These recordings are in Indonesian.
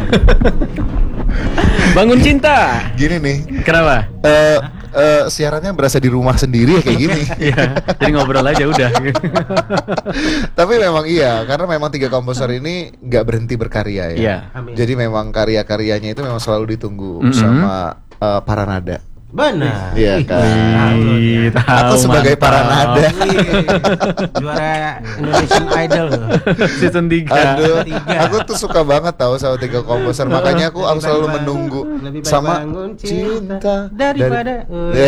Bangun Cinta. Gini nih. Kenapa? Siarannya berasa di rumah sendiri kayak gini. Iya, jadi ngobrol aja udah. Tapi memang iya, karena memang 3 komposer ini nggak berhenti berkarya ya. Iya. Jadi memang karya-karyanya itu memang selalu ditunggu sama para nada. Benar. Iya kan. Wih, tahu, Aku sebagai mantap. para nada. Juara Indonesian Idol loh. Season 3. Aduh, Tiga. aku tuh suka banget tahu sama 3 komposer. Makanya aku selalu menunggu Lebih baik sama bangun cinta daripada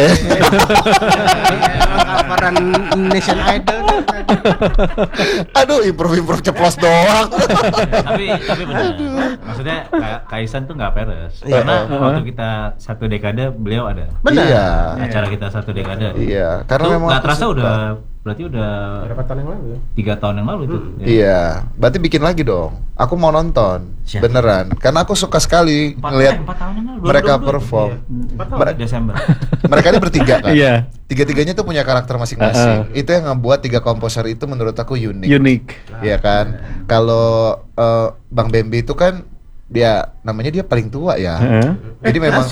coveran Indonesian Idol. Aduh, improve ceplos doang. tapi benar. Maksudnya Kaisan tuh nggak peres. Karena waktu kita 1 dekade beliau ada. Benar. Iya. Acara kita 1 dekade. Iya, karena Itu memang nggak aku terasa suka. berarti udah Berapa tahun yang lalu ya? 3 tahun yang lalu itu. Iya, berarti bikin lagi dong. Aku mau nonton, Siap. beneran. Karena aku suka sekali 4 ngelihat tahun yang lalu. mereka 2022. perform. Iya. Desember. Mereka ini bertiga kan. Iya. Tiga-tiganya tuh punya karakter masing-masing. Itu yang ngebuat 3 komposer itu menurut aku unik. Unik. Iya kan. Kalau Bang Bambi itu kan dia namanya dia paling tua ya. Jadi memang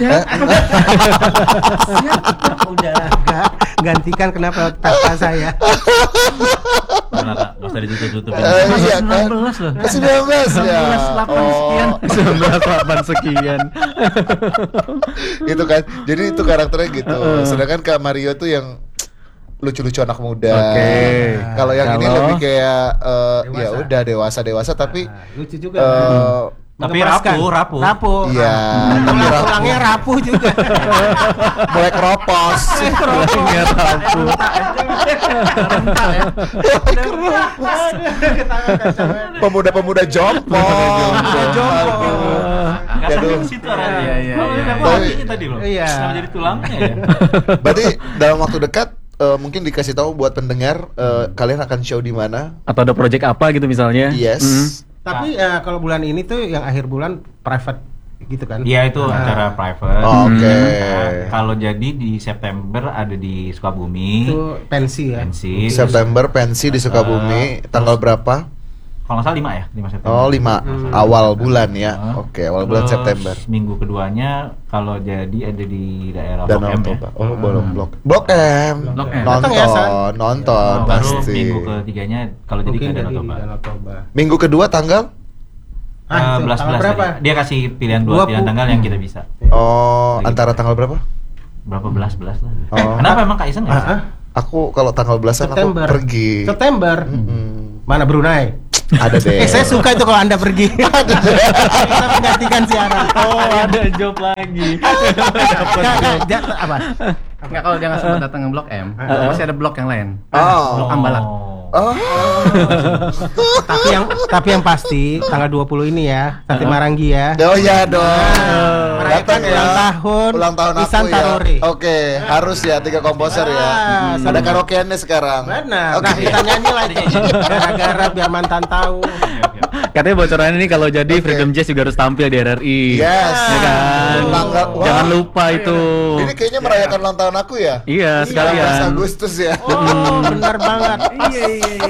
Udah gantikan kenapa tahta saya. Mana Kak? Nggak usah ditutup-tutupin. iya kan. 19 loh. 19 ya. 19 sekian. Gitu kan. Jadi itu karakternya gitu. Sedangkan Kak Mario tuh yang lucu-lucu anak muda. Oke. Kalau yang ini Kalau- lebih kayak ya Dewasa. udah dewasa tapi Lucu juga. Tapi Mengemaskan. rapuh. Rapuh. iya, tapi Tulangnya rapuh juga. mulai keropos. Tulangnya rapuh. Pemuda-pemuda jompong. Nggak sampai Aduh. ke situ arahnya. Iya. Tapi tadi loh. Iya. Kenapa jadi tulangnya ya? Berarti dalam waktu dekat mungkin dikasih tahu buat pendengar kalian akan show di mana? Atau ada project apa gitu misalnya? Yes. Tapi kalau bulan ini tuh yang akhir bulan private gitu kan? Iya itu acara private. Oke. Nah, kalau jadi di September ada di Sukabumi. Itu pensi ya. Pensi. September pensi di Sukabumi, tanggal berapa? Kalau nggak salah 5 ya, 5 September. Oh, 5 awal bulan ya. Oke, awal bulan Terus September. Minggu keduanya kalau jadi ada di daerah Dan Blok M ya. Toba. Oh, bolong Blok. Blok M. Blok M. Datang ya, San? Nonton Baru pasti. minggu ketiganya kalau jadi Mungkin ke Danau dari Toba. Danau Toba. Minggu kedua tanggal? Itu Belas tanggal berapa? Dia kasih pilihan 2 pilihan tanggal yang kita bisa. Oh, antara tanggal berapa? Berapa belas lah. Oh. Kenapa emang Kak Isan nggak bisa? Aku kalau tanggal belasan aku September. pergi. September. Mana Brunei? Ada deh. Saya suka itu kalau Anda pergi. Kita menggantikan siaran. Oh, ada job lagi. Apa? Enggak, kalau dia nggak sempat datang ke Blok M, masih ada blok yang lain. Oh. Blok Ambalat. Oh. Tapi yang pasti tanggal 20 ini ya, Tati Maranggi ya. Oh ya dong. Merayakan Datang ya. ulang tahun Ulang tahun aku Isan ya. Tarori. Oke, harus ya 3 komposer ya. Ada karaokeannya sekarang. Benar. Oke. Nah, kita nyanyi lagi. Gara-gara biar mantan tahu. Katanya bocoran ini kalau jadi Oke. Freedom Jazz juga harus tampil di RRI. Yes. Ya kan? Wah. Jangan lupa itu. Ini kayaknya merayakan ulang tahun aku ya. Iya, 19 sekalian. Agustus ya. Oh, benar banget. Iya.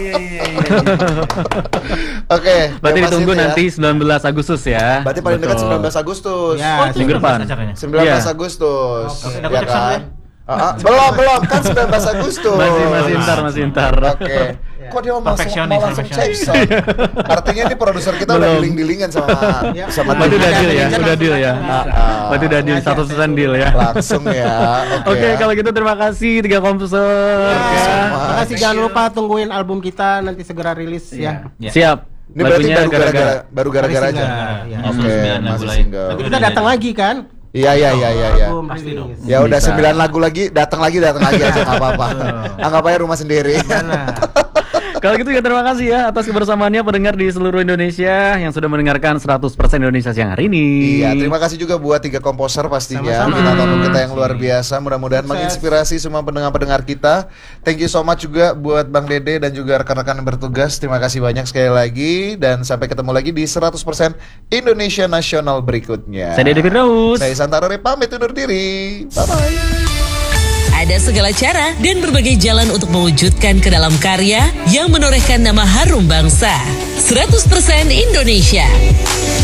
Oke. Berarti yang ditunggu pasti itu nanti 19 Agustus ya. Berarti paling dekat Betul. 19 Agustus. Ya, Oh, itu minggu depan. acaranya. 19 Iya. Agustus. Oke, Ya dapat kan? ya? Belum kan 19 Agustus. Masih ntar. Oke. Kok dia mau Perfeksionis, langsung perfeksionis. check sound? Artinya ini produser kita udah Belum. dealing-dealingan sama sama Berarti tim. udah deal ya, udah deal ya. Ah. Berarti udah deal 100% deal ya. Langsung ya. Oke, ya. kalau gitu terima kasih 3 komposer. Ya. Makasih, jangan lupa tungguin album kita nanti segera rilis ya. Ya. Siap. Ini berarti Lagunya baru gara-gara Masih aja. single, ya. Oke, 9 lagu masih lain. single. Tapi Kita datang lagi kan? Iya. Album Pasti dong. rilis. Ya udah Bisa. 9 lagu lagi, datang lagi aja enggak apa-apa. Anggap aja rumah sendiri. Mana? Kalau gitu ya terima kasih ya atas kebersamaannya pendengar di seluruh Indonesia yang sudah mendengarkan 100% Indonesia siang hari ini. Iya, terima kasih juga buat 3 komposer pastinya. Sama-sama. Kita tamu kita yang luar biasa. Mudah-mudahan menginspirasi semua pendengar-pendengar kita. Thank you so much juga buat Bang Dede dan juga rekan-rekan yang bertugas. Terima kasih banyak sekali lagi dan sampai ketemu lagi di 100% Indonesia Nasional berikutnya. Saya Dede Firdaus. Saya Santarore pamit undur diri. Bye-bye. Ada segala cara dan berbagai jalan untuk mewujudkan ke dalam karya yang menorehkan nama harum bangsa. 100% Indonesia.